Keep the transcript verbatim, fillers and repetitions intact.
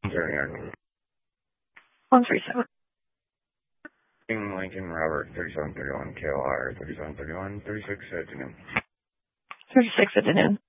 Zodiac. one three seven. Lincoln Robert, thirty-seven thirty-one, K O R, thirty-seven thirty-one, thirty-six at noon. thirty-six at the noon.